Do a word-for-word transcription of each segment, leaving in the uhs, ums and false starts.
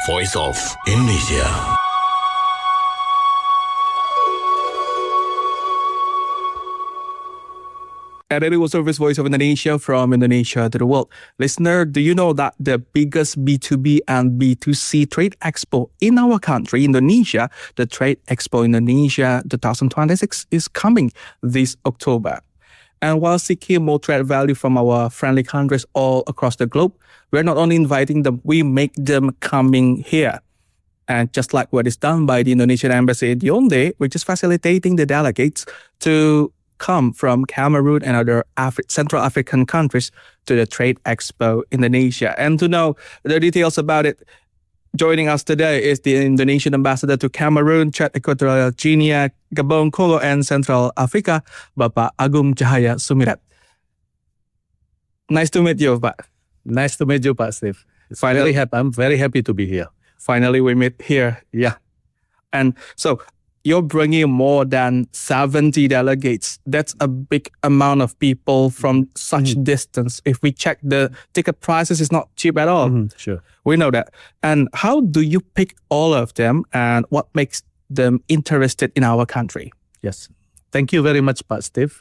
Voice of Indonesia. And Radio Service Voice of Indonesia from Indonesia to the world. Listener, do you know that the biggest B two B and B two C trade expo in our country, Indonesia, the Trade Expo Indonesia twenty twenty-six, is coming this October? And while seeking more trade value from our friendly countries all across the globe, we're not only inviting them, we make them coming here. And just like what is done by the Indonesian Embassy in Yaoundé, we're just facilitating the delegates to come from Cameroon and other Afri- Central African countries to the Trade Expo Indonesia. And to know the details about it, joining us today is the Indonesian ambassador to Cameroon, Chad, Equatorial Guinea, Gabon, Congo, and Central Africa, Bapak Agung Cahaya Sumirat. Nice to meet you, Pak. Nice to meet you, Pak Steve. Finally, very happy. I'm very happy to be here. Finally, we meet here. Yeah. And so you're bringing more than seventy delegates. That's a big amount of people from such mm-hmm. distance. If we check the ticket prices, it's not cheap at all. Mm-hmm. Sure. We know that. And how do you pick all of them and what makes them interested in our country? Yes. Thank you very much, Pak Steve.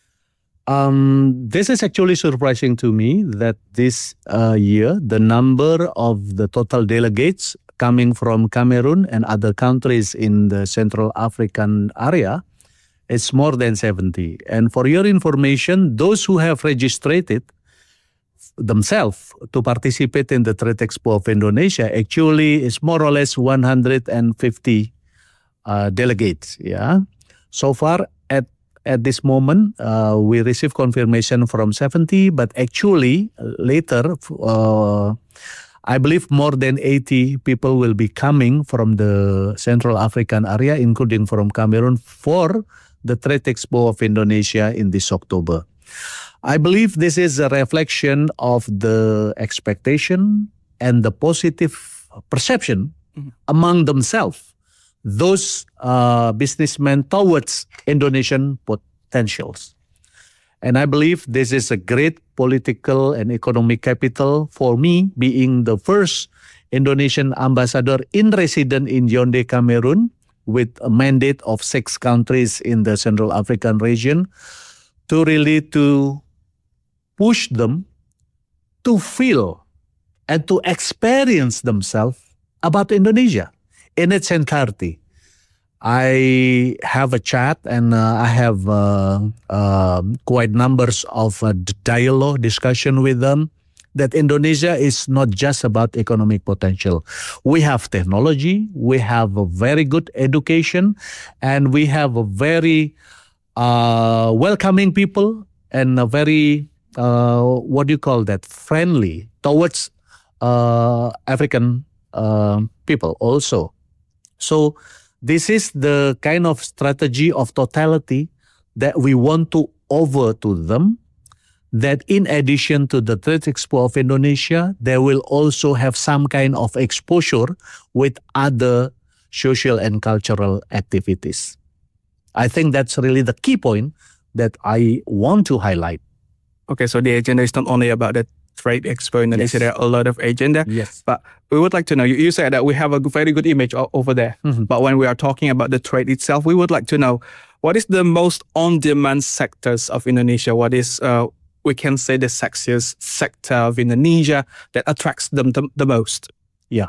Um, this is actually surprising to me that this uh, year, the number of the total delegates coming from Cameroon and other countries in the Central African area is more than seventy. And for your information, those who have registered themselves to participate in the Trade Expo of Indonesia actually is more or less one hundred fifty uh, delegates. Yeah. So far, at At this moment, uh, we receive confirmation from seventy, but actually later, uh, I believe more than eighty people will be coming from the Central African area, including from Cameroon, for the Trade Expo of Indonesia in this October. I believe this is a reflection of the expectation and the positive perception mm-hmm. among themselves. Those uh, businessmen towards Indonesian potentials. And I believe this is a great political and economic capital for me, being the first Indonesian ambassador in resident in Yaoundé, Cameroon, with a mandate of six countries in the Central African region, to really to push them to feel and to experience themselves about Indonesia in its entirety. I have a chat and uh, I have uh, uh, quite numbers of uh, dialogue, discussion with them that Indonesia is not just about economic potential. We have technology, we have a very good education, and we have a very uh, welcoming people and a very, uh, what do you call that, friendly towards uh, African uh, people also. So this is the kind of strategy of totality that we want to offer to them, that in addition to the Trade Expo of Indonesia, they will also have some kind of exposure with other social and cultural activities. I think that's really the key point that I want to highlight. Okay, so the agenda is not only about the Trade Expo in Indonesia, yes. There are a lot of agenda. Yes. But we would like to know, you, you said that we have a very good image o- over there. Mm-hmm. But when we are talking about the trade itself, we would like to know, what is the most on-demand sectors of Indonesia? What is, uh, we can say, the sexiest sector of Indonesia that attracts them the, the most? Yeah.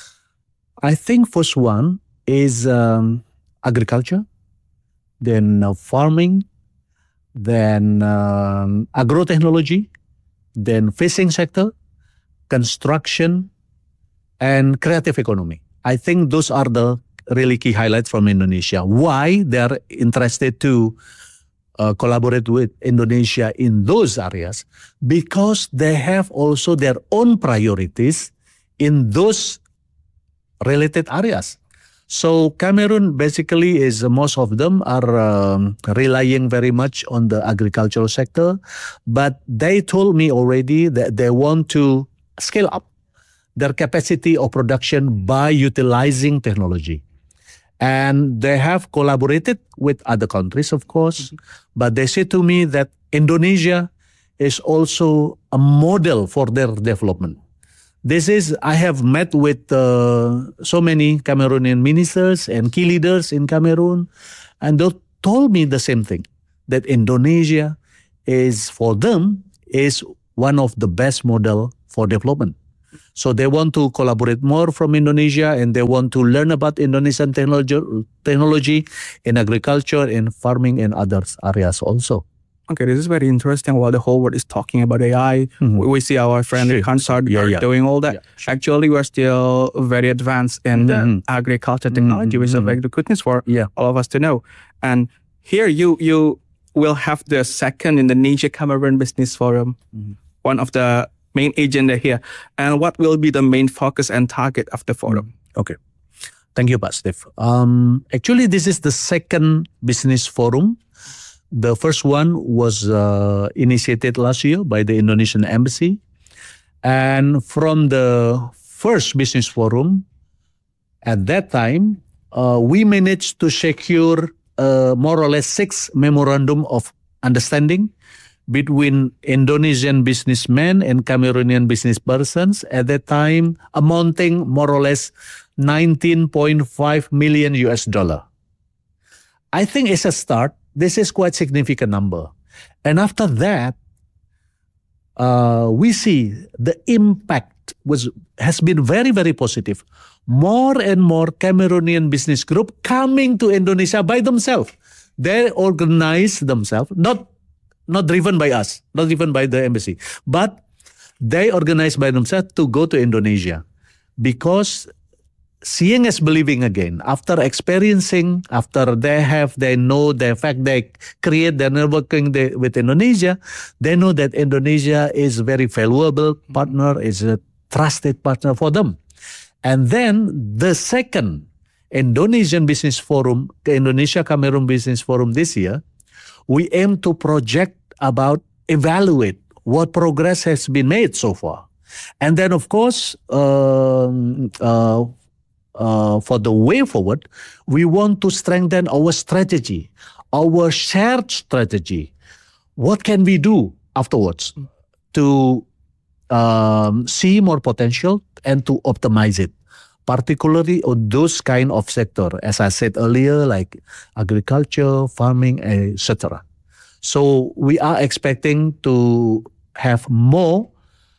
I think first one is um, agriculture, then uh, farming, then um, agrotechnology, then fishing sector, construction, and creative economy. I think those are the really key highlights from Indonesia. Why they're interested to uh, collaborate with Indonesia in those areas? Because they have also their own priorities in those related areas. So Cameroon basically is, uh, most of them are um, relying very much on the agricultural sector, but they told me already that they want to scale up their capacity of production by utilizing technology. And they have collaborated with other countries, of course, mm-hmm. but they say to me that Indonesia is also a model for their development. This is, I have met with uh, so many Cameroonian ministers and key leaders in Cameroon, and they told me the same thing, that Indonesia is, for them, is one of the best model for development. So they want to collaborate more from Indonesia, and they want to learn about Indonesian technology, technology in agriculture, in farming, and other areas also. Okay, this is very interesting while the whole world is talking about A I. Mm-hmm. We, we see our friend sure. Hansard yeah, yeah. doing all that. Yeah, sure. Actually, we're still very advanced in mm-hmm. agriculture technology, mm-hmm. which is a very good news for yeah. all of us to know. And here you you will have the second Indonesia Cameroon Business Forum, mm-hmm. one of the main agenda here. And what will be the main focus and target of the forum? Okay. Thank you, Pak Steve. Um, actually, this is the second business forum. The first one was uh, initiated last year by the Indonesian Embassy. And from the first business forum, at that time, uh, we managed to secure uh, more or less six memorandum of understanding between Indonesian businessmen and Cameroonian business persons, at that time amounting more or less nineteen point five million U S dollar. I think it's a start. This is quite significant number. And after that, uh, we see the impact was has been very, very positive. More and more Cameroonian business group coming to Indonesia by themselves. They organize themselves, not, not driven by us, not driven by the embassy, but they organize by themselves to go to Indonesia. Because seeing is believing again. After experiencing, after they have, they know the fact they create their networking with Indonesia, they know that Indonesia is very valuable partner, is a trusted partner for them. And then the second Indonesian Business Forum, the Indonesia Cameroon Business Forum this year, we aim to project about, evaluate what progress has been made so far. And then of course, um, uh, Uh, for the way forward, we want to strengthen our strategy, our shared strategy. What can we do afterwards to um, see more potential and to optimize it, particularly on those kind of sector, as I said earlier, like agriculture, farming, et cetera. So we are expecting to have more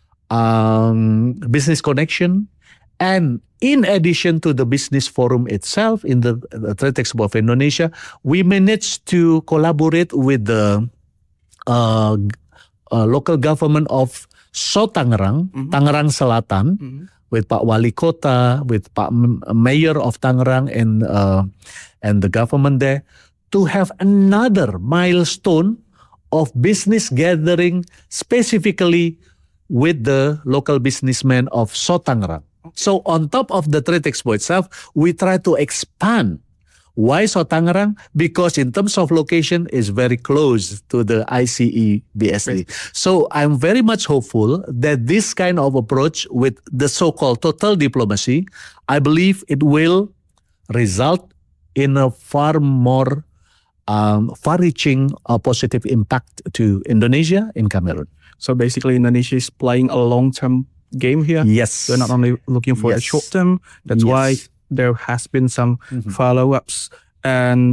um, business connection. And in addition to the business forum itself, in the, the Trade Expo of Indonesia, we managed to collaborate with the uh, uh, local government of So Tangerang, mm-hmm. Tangerang Selatan, mm-hmm. with Pak Wali Kota, with Pak Mayor of Tangerang, and uh, and the government there, to have another milestone of business gathering specifically with the local businessmen of So Tangerang. So on top of the Trade Expo itself, we try to expand. Why So Tangerang? Because in terms of location, is very close to the I C E B S D. Right. So I'm very much hopeful that this kind of approach with the so-called total diplomacy, I believe it will result in a far more um, far-reaching uh, positive impact to Indonesia in Cameroon. So basically, Indonesia is playing a long-term game here. Yes. They're not only looking for yes. a short term. That's yes. why there has been some mm-hmm. follow-ups. And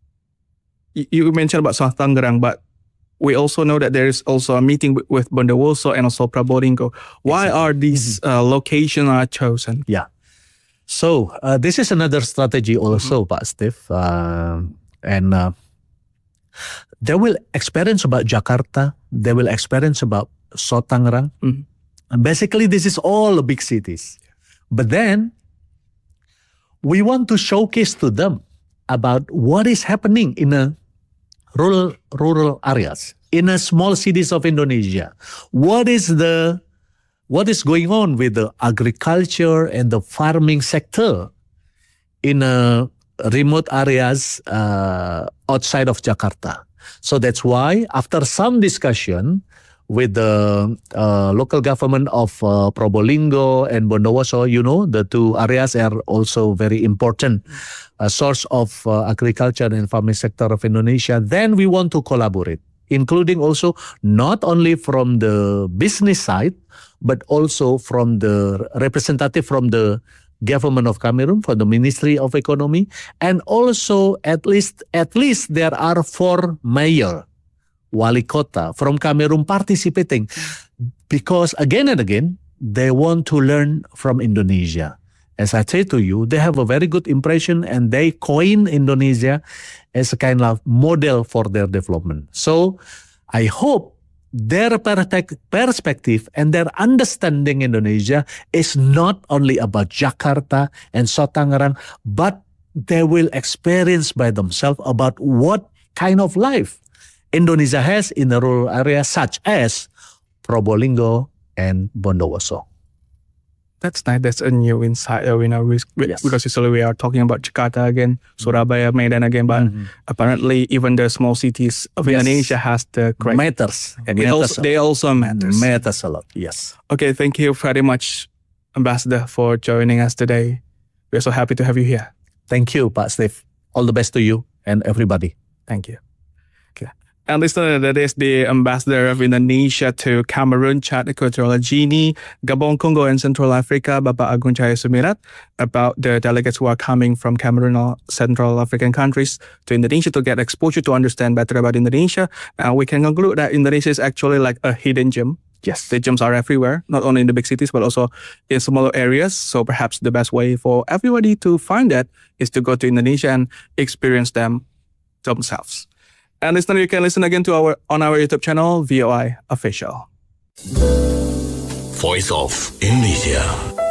you mentioned about South Tangerang, but we also know that there is also a meeting with, with Bondowoso and also Probolinggo. Why exactly. are these mm-hmm. uh, locations are chosen? Yeah. So uh, this is another strategy also, mm-hmm. Pak Steve. Uh, and uh, they will experience about Jakarta. They will experience about South Tangerang. Mm-hmm. And basically, this is all big cities. But then, we want to showcase to them about what is happening in a rural rural areas, in a small cities of Indonesia. What is the what is going on with the agriculture and the farming sector in a remote areas uh, outside of Jakarta? So that's why, after some discussion with the uh, local government of uh, Probolinggo and Bondowoso, you know, the two areas are also very important uh, source of uh, agriculture and farming sector of Indonesia. Then we want to collaborate including also not only from the business side, but also from the representative from the government of Cameroon, from the Ministry of Economy, and also at least at least there are four mayor, wali kota from Cameroon participating, because again and again they want to learn from Indonesia. As I say to you, they have a very good impression and they coin Indonesia as a kind of model for their development. So I hope their perspective and their understanding Indonesia is not only about Jakarta and Sotangerang, but they will experience by themselves about what kind of life Indonesia has in the rural areas such as Probolinggo and Bondowoso. That's nice. That's a new insight. Uh, you know, we, we, Yes. because usually we are talking about Jakarta again, Surabaya, Medan again, but Mhm. apparently even the small cities of Yes. Indonesia has the great. Matters. and it Matters also, a they also lot. matters. Matters a lot. Yes. Okay, thank you very much, Ambassador, for joining us today. We're so happy to have you here. Thank you, Pak Steve. All the best to you and everybody. Thank you. Okay. And listener, that is the Ambassador of Indonesia to Cameroon, Chad, Equatorial Guinea, Gabon, Congo, and Central Africa, Bapak Agung Cahaya Sumirat, about the delegates who are coming from Cameroon or Central African countries to Indonesia to get exposure to understand better about Indonesia. And we can conclude that Indonesia is actually like a hidden gem. Yes, the gems are everywhere, not only in the big cities, but also in smaller areas. So perhaps the best way for everybody to find that is to go to Indonesia and experience them themselves. And listener, you can listen again to our on our YouTube channel, V O I Official. Voice of Indonesia.